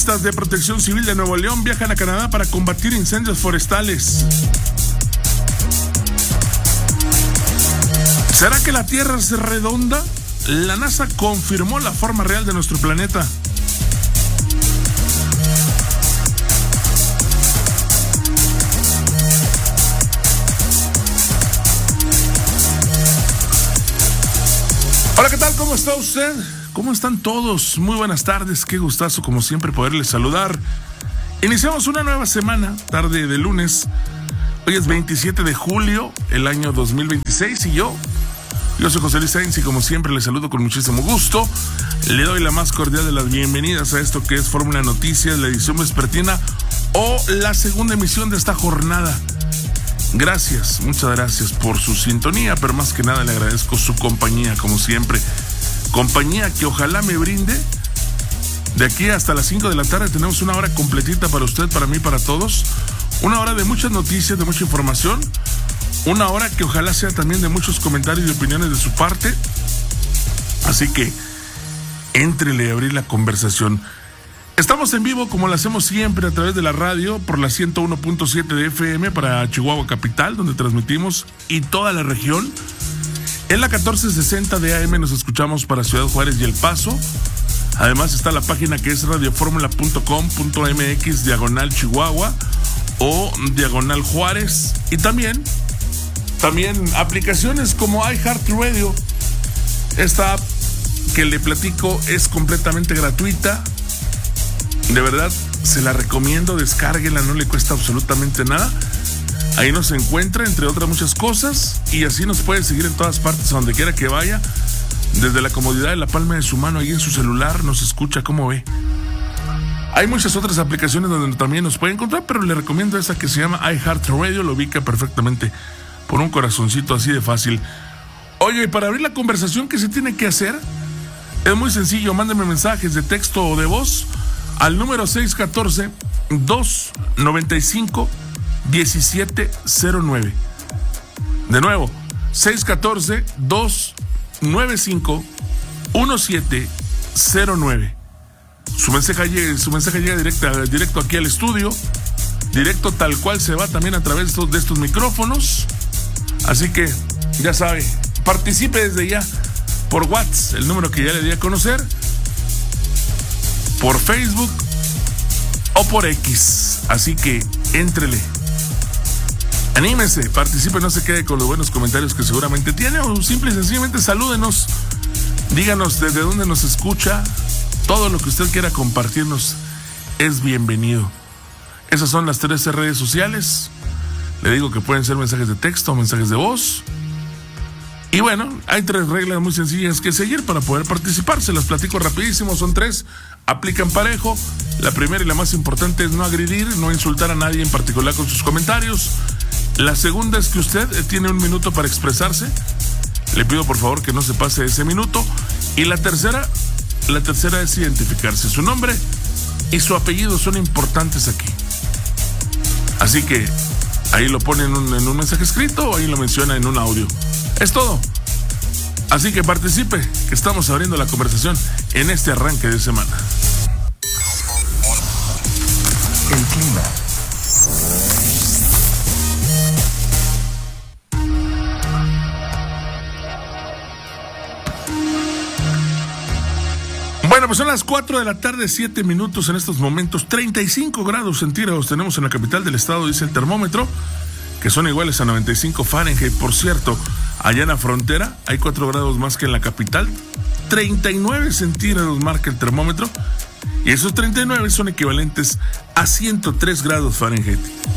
De Protección Civil de Nuevo León viajan a Canadá para combatir incendios forestales. ¿Será que la Tierra es redonda? La NASA confirmó la forma real de nuestro planeta. Hola, ¿qué tal? ¿Cómo está usted? ¿Cómo están todos? Muy buenas tardes, qué gustazo como siempre poderles saludar. Iniciamos una nueva semana, tarde de lunes. Hoy es 27 de julio, el año 2026 y yo soy José Luis Sainz y como siempre les saludo con muchísimo gusto. Le doy la más cordial de las bienvenidas a esto que es Fórmula Noticias, la edición vespertina o la segunda emisión de esta jornada. Gracias, muchas gracias por su sintonía, pero más que nada le agradezco su compañía como siempre. Compañía que ojalá me brinde. De aquí hasta las 5 de la tarde tenemos una hora completita para usted, para mí, para todos. Una hora de muchas noticias, de mucha información. Una hora que ojalá sea también de muchos comentarios y opiniones de su parte. Así que, éntrele a abrir la conversación. Estamos en vivo como lo hacemos siempre a través de la radio por la 101.7 de FM para Chihuahua Capital, donde transmitimos y toda la región. En la 1460 de AM nos escuchamos para Ciudad Juárez y El Paso. Además está la página que es radioformula.com.mx/Chihuahua o diagonal Juárez. Y también aplicaciones como iHeartRadio. Esta app que le platico es completamente gratuita. De verdad, se la recomiendo, descárguela, no le cuesta absolutamente nada. Ahí nos encuentra, entre otras muchas cosas, y así nos puede seguir en todas partes, a donde quiera que vaya. Desde la comodidad de la palma de su mano, ahí en su celular, nos escucha, ¿cómo ve? Hay muchas otras aplicaciones donde también nos puede encontrar, pero le recomiendo esa que se llama iHeartRadio, lo ubica perfectamente por un corazoncito así de fácil. Oye, y para abrir la conversación, ¿qué se tiene que hacer? Es muy sencillo, mándenme mensajes de texto o de voz al número 614-295-1709. De nuevo, 614-295-1709. Su mensaje llega directo aquí al estudio, directo tal cual se va también a través de estos micrófonos. Así que, ya sabe, participe desde ya por WhatsApp, el número que ya le di a conocer, por Facebook o por X. Así que éntrele, anímese, participe, no se quede con los buenos comentarios que seguramente tiene, o simple y sencillamente salúdenos, díganos desde dónde nos escucha. Todo lo que usted quiera compartirnos es bienvenido. Esas son las 13 redes sociales. Le digo que pueden ser mensajes de texto o mensajes de voz. Y bueno, hay 3 reglas muy sencillas que seguir para poder participar. Se las platico rapidísimo, son 3. Aplican parejo. La primera y la más importante es no agredir, no insultar a nadie en particular con sus comentarios. La segunda es que usted tiene 1 minuto para expresarse. Le pido por favor que no se pase ese minuto. Y la tercera es identificarse. Su nombre y su apellido son importantes aquí. Así que ahí lo pone en un mensaje escrito o ahí lo menciona en un audio. Es todo. Así que participe, que estamos abriendo la conversación en este arranque de semana. El clima. Bueno, pues son las 4 de la tarde, 7 minutos en estos momentos. 35 grados centígrados tenemos en la capital del estado, dice el termómetro, que son iguales a 95 Fahrenheit. Por cierto, allá en la frontera hay 4 grados más que en la capital. 39 centígrados marca el termómetro. Y esos 39 son equivalentes a 103 grados Fahrenheit.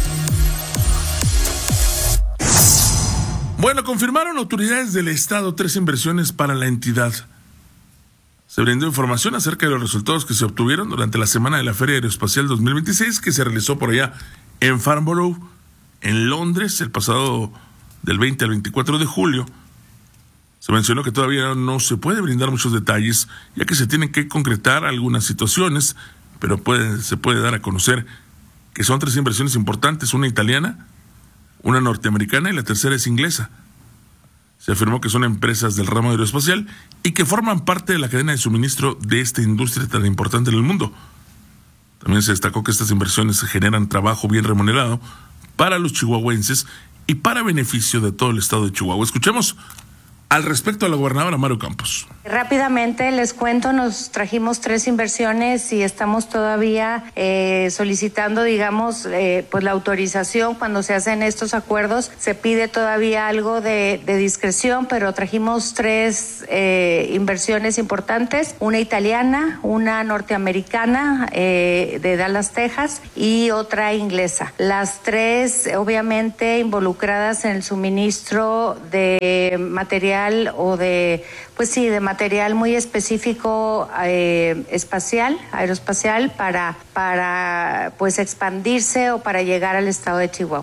Bueno, confirmaron autoridades del estado 3 inversiones para la entidad. Se brindó información acerca de los resultados que se obtuvieron durante la semana de la Feria Aeroespacial 2026 que se realizó por allá en Farnborough, en Londres, el pasado del 20 al 24 de julio. Se mencionó que todavía no se puede brindar muchos detalles, ya que se tienen que concretar algunas situaciones, pero se puede dar a conocer que son 3 inversiones importantes, una italiana, una norteamericana y la tercera es inglesa. Se afirmó que son empresas del ramo aeroespacial y que forman parte de la cadena de suministro de esta industria tan importante en el mundo. También se destacó que estas inversiones generan trabajo bien remunerado para los chihuahuenses y para beneficio de todo el estado de Chihuahua. Escuchemos al respecto a la gobernadora Maru Campos. Rápidamente les cuento, nos trajimos 3 inversiones y estamos todavía solicitando, digamos, pues la autorización. Cuando se hacen estos acuerdos se pide todavía algo de discreción, pero trajimos 3 inversiones importantes, una italiana, una norteamericana de Dallas, Texas, y otra inglesa. Las 3 obviamente involucradas en el suministro de material o de material muy específico aeroespacial para pues expandirse o para llegar al estado de Chihuahua.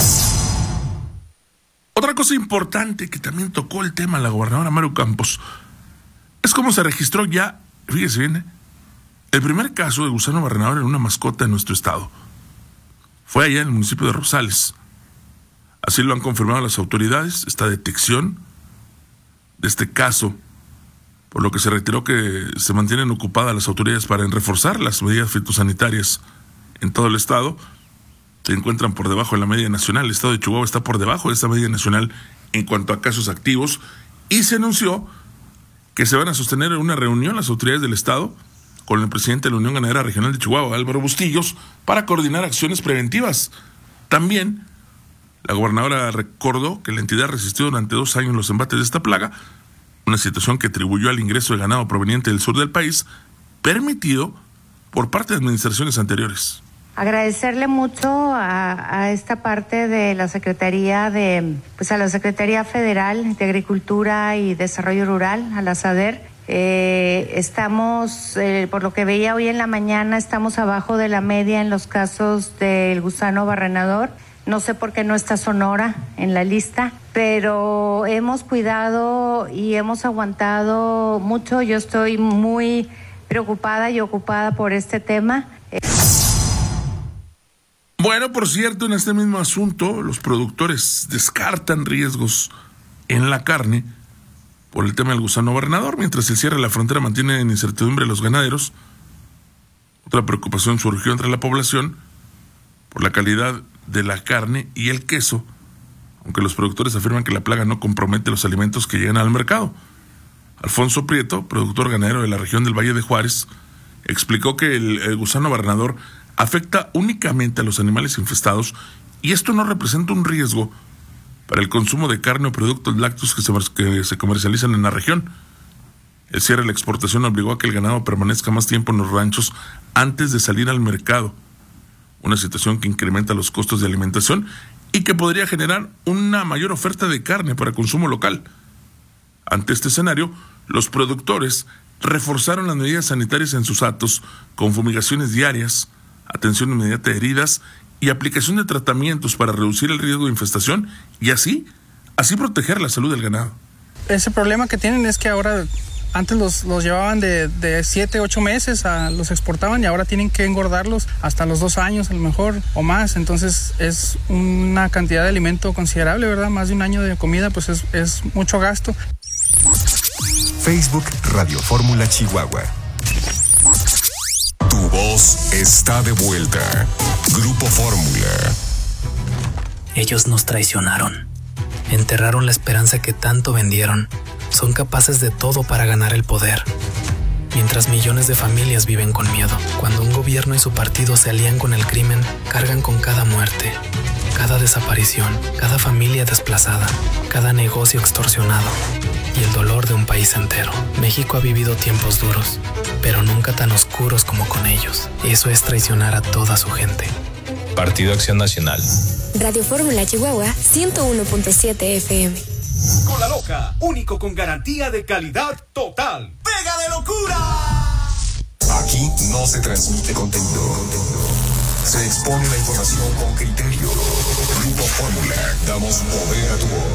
Otra cosa importante que también tocó el tema la gobernadora Maru Campos es cómo se registró ya, fíjese bien, el primer caso de gusano barrenador en una mascota en nuestro estado. Fue allá en el municipio de Rosales. Así lo han confirmado las autoridades, esta detección de este caso, por lo que se reiteró que se mantienen ocupadas las autoridades para reforzar las medidas fitosanitarias en todo el estado. Se encuentran por debajo de la media nacional. El estado de Chihuahua está por debajo de esta media nacional en cuanto a casos activos, y se anunció que se van a sostener en una reunión las autoridades del estado con el presidente de la Unión Ganadera Regional de Chihuahua, Álvaro Bustillos, para coordinar acciones preventivas. También la gobernadora recordó que la entidad resistió durante 2 años los embates de esta plaga, una situación que atribuyó al ingreso de ganado proveniente del sur del país, permitido por parte de administraciones anteriores. Agradecerle mucho a esta parte de la Secretaría a la Secretaría Federal de Agricultura y Desarrollo Rural, a la SADER. Estamos, por lo que veía hoy en la mañana, estamos abajo de la media en los casos del gusano barrenador. No sé por qué no está Sonora en la lista, pero hemos cuidado y hemos aguantado mucho. Yo estoy muy preocupada y ocupada por este tema. Bueno, por cierto, en este mismo asunto, los productores descartan riesgos en la carne por el tema del gusano barrenador, mientras el cierre de la frontera mantiene en incertidumbre a los ganaderos. Otra preocupación surgió entre la población por la calidad de la carne y el queso, aunque los productores afirman que la plaga no compromete los alimentos que llegan al mercado. Alfonso Prieto, productor ganadero de la región del Valle de Juárez, explicó que el gusano barrenador afecta únicamente a los animales infestados y esto no representa un riesgo para el consumo de carne o productos lácteos que se comercializan en la región. El cierre de la exportación obligó a que el ganado permanezca más tiempo en los ranchos antes de salir al mercado, una situación que incrementa los costos de alimentación y que podría generar una mayor oferta de carne para consumo local. Ante este escenario, los productores reforzaron las medidas sanitarias en sus hatos con fumigaciones diarias, atención inmediata de heridas y aplicación de tratamientos para reducir el riesgo de infestación y así proteger la salud del ganado. Ese problema que tienen es que ahora, antes los llevaban de 7, 8 meses, los exportaban y ahora tienen que engordarlos hasta los 2 años a lo mejor o más. Entonces es una cantidad de alimento considerable, ¿verdad? Más de un año de comida, pues es mucho gasto. Facebook Radio Fórmula Chihuahua. Tu voz está de vuelta. Grupo Fórmula. Ellos nos traicionaron. Enterraron la esperanza que tanto vendieron. Son capaces de todo para ganar el poder. Mientras millones de familias viven con miedo. Cuando un gobierno y su partido se alían con el crimen, cargan con cada muerte, cada desaparición, cada familia desplazada, cada negocio extorsionado y el dolor de un país entero. México ha vivido tiempos duros, pero nunca tan oscuros como con ellos. Eso es traicionar a toda su gente. Partido Acción Nacional. Radio Fórmula Chihuahua 101.7 FM. Con la Loca, único con garantía de calidad total. ¡Pega de locura! Aquí no se transmite contenido. Se expone la información con criterio. Grupo Fórmula. Damos poder a tu voz.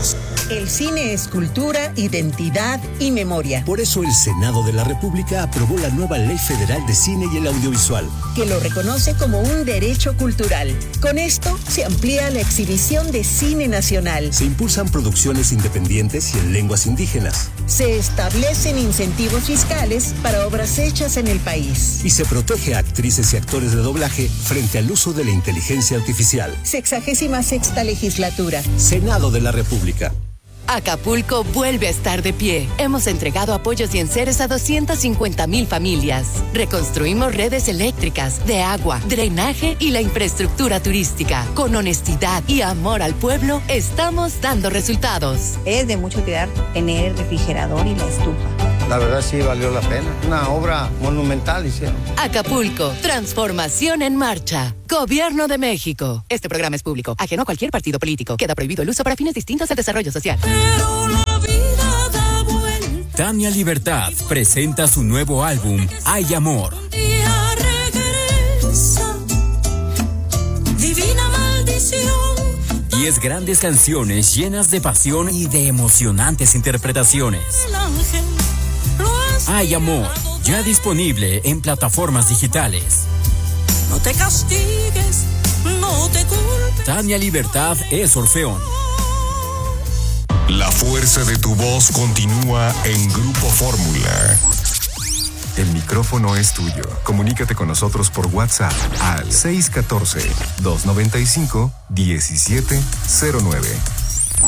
El cine es cultura, identidad y memoria. Por eso el Senado de la República aprobó la nueva Ley Federal de Cine y el Audiovisual, que lo reconoce como un derecho cultural. Con esto se amplía la exhibición de cine nacional. Se impulsan producciones independientes y en lenguas indígenas. Se establecen incentivos fiscales para obras hechas en el país. Y se protege a actrices y actores de doblaje frente al uso de la inteligencia artificial. 66ª Legislatura. Senado de la República. Acapulco vuelve a estar de pie. Hemos entregado apoyos y enseres a 250,000 familias. Reconstruimos redes eléctricas, de agua, drenaje y la infraestructura turística. Con honestidad y amor al pueblo, estamos dando resultados. Es de mucha utilidad tener el refrigerador y la estufa. La verdad sí valió la pena. Una obra monumental hicieron. Acapulco, transformación en marcha. Gobierno de México. Este programa es público, ajeno a cualquier partido político. Queda prohibido el uso para fines distintos del desarrollo social. Pero la vida da vuelta. Tania Libertad presenta su nuevo álbum, Hay Amor. Día regresa, divina maldición. 10 grandes canciones llenas de pasión y de emocionantes interpretaciones. Hay Amor, ya disponible en plataformas digitales. No te castigues, no te culpes. Tania Libertad es Orfeón. La fuerza de tu voz continúa en Grupo Fórmula. El micrófono es tuyo. Comunícate con nosotros por WhatsApp al 614-295-1709.